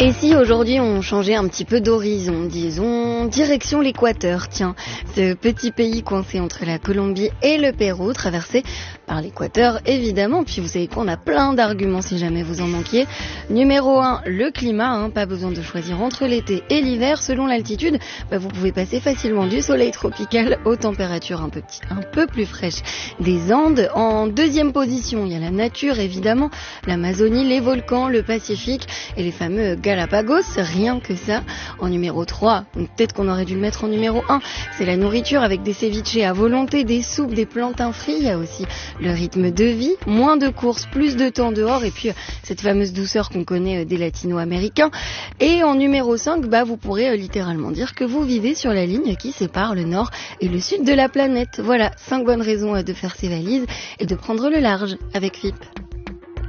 Et si aujourd'hui on changeait un petit peu d'horizon, disons, direction l'Équateur, tiens, ce petit pays coincé entre la Colombie et le Pérou, traversé par l'Équateur évidemment, puis vous savez qu'on a plein d'arguments si jamais vous en manquiez. Numéro 1, le climat, pas besoin de choisir entre l'été et l'hiver, selon l'altitude, vous pouvez passer facilement du soleil tropical aux températures un peu plus fraîches des Andes. En deuxième position, il y a la nature évidemment, l'Amazonie, les volcans, le Pacifique et les fameux Galapagos, rien que ça. En numéro 3, peut-être qu'on aurait dû le mettre en numéro 1, c'est la nourriture avec des ceviches à volonté, des soupes, des plantains frits. Il y a aussi le rythme de vie, moins de courses, plus de temps dehors et puis cette fameuse douceur qu'on connaît des latino-américains. Et en numéro 5, vous pourrez littéralement dire que vous vivez sur la ligne qui sépare le nord et le sud de la planète. Voilà, 5 bonnes raisons de faire ses valises et de prendre le large avec FIP.